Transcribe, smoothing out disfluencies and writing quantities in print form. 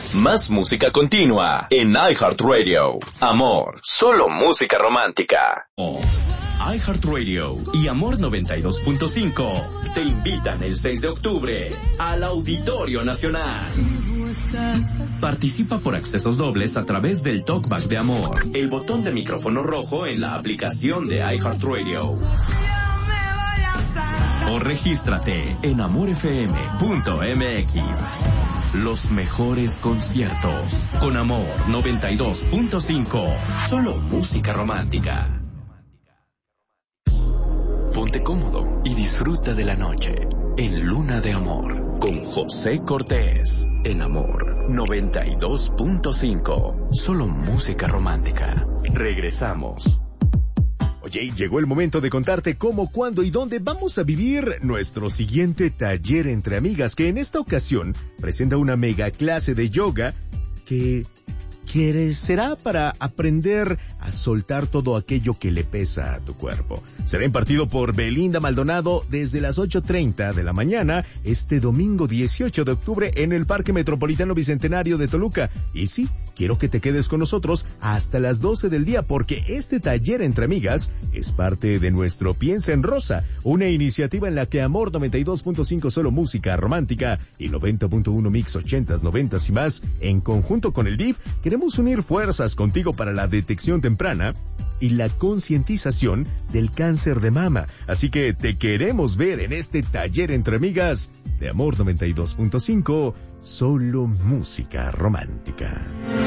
Más música continua en iHeartRadio. Amor, solo música romántica. iHeartRadio y Amor 92.5 te invitan el 6 de octubre al Auditorio Nacional. Participa por accesos dobles a través del Talkback de Amor, el botón de micrófono rojo en la aplicación de iHeartRadio. O regístrate en amorfm.mx. Los mejores conciertos con Amor 92.5. Solo música romántica. Ponte cómodo y disfruta de la noche en Luna de Amor con José Cortés en Amor 92.5. Solo música romántica. Regresamos. Oye, llegó el momento de contarte cómo, cuándo y dónde vamos a vivir nuestro siguiente taller entre amigas, que en esta ocasión presenta una mega clase de yoga que será para aprender a soltar todo aquello que le pesa a tu cuerpo. Será impartido por Belinda Maldonado desde las 8:30 de la mañana este domingo 18 de octubre en el Parque Metropolitano Bicentenario de Toluca. Y sí, quiero que te quedes con nosotros hasta las 12 del día, porque este taller entre amigas es parte de nuestro Piensa en Rosa, una iniciativa en la que Amor 92.5 solo música romántica y 90.1 mix 80s, 90s y más, en conjunto con el DIF, queremos unir fuerzas contigo para la detección temprana y la concientización del cáncer de mama. Así que te queremos ver en este taller entre amigas de Amor 92.5, solo música romántica.